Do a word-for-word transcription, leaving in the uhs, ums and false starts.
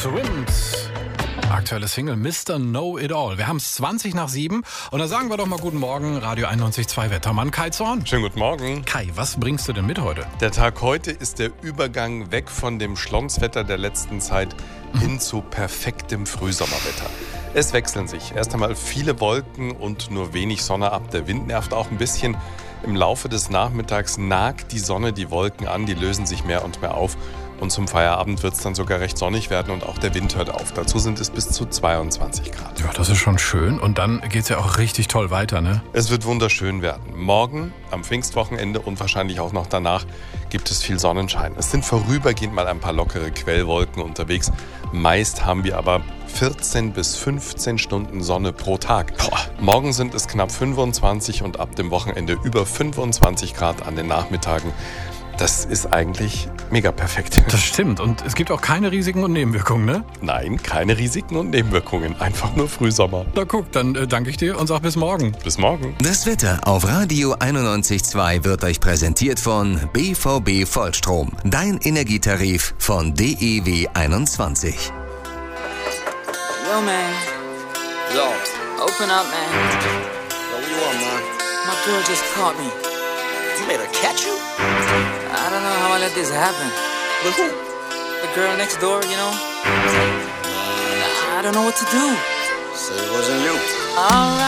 Wind. Aktuelle Single Mister Know It All. Wir haben es zwanzig nach sieben und da sagen wir doch mal guten Morgen, Radio einundneunzig Komma zwei Wettermann Kai Zorn. Schönen guten Morgen. Kai, was bringst du denn mit heute? Der Tag heute ist der Übergang weg von dem Schlonswetter der letzten Zeit hin zu perfektem Frühsommerwetter. Es wechseln sich erst einmal viele Wolken und nur wenig Sonne ab. Der Wind nervt auch ein bisschen. Im Laufe des Nachmittags nagt die Sonne die Wolken an, die lösen sich mehr und mehr auf. Und zum Feierabend wird es dann sogar recht sonnig werden und auch der Wind hört auf. Dazu sind es bis zu zweiundzwanzig Grad. Ja, das ist schon schön. Und dann geht's ja auch richtig toll weiter, ne? Es wird wunderschön werden. Morgen, am Pfingstwochenende und wahrscheinlich auch noch danach, gibt es viel Sonnenschein. Es sind vorübergehend mal ein paar lockere Quellwolken unterwegs. Meist haben wir aber vierzehn bis fünfzehn Stunden Sonne pro Tag. Boah. Morgen sind es knapp fünfundzwanzig und ab dem Wochenende über fünfundzwanzig Grad an den Nachmittagen. Das ist eigentlich mega perfekt. Das stimmt. Und es gibt auch keine Risiken und Nebenwirkungen, ne? Nein, keine Risiken und Nebenwirkungen. Einfach nur Frühsommer. Na guck, dann äh, danke ich dir und sag bis morgen. Bis morgen. Das Wetter auf Radio einundneunzig Komma zwei wird euch präsentiert von B V B Vollstrom. Dein Energietarif von D E W einundzwanzig. Yo, man. Yo. Open up, man. Yo, what you want, man? My girl just caught me. You made her catch you? I don't know how I let this happen. With who? The girl next door, you know? I don't know what to do. Say it wasn't you. All right.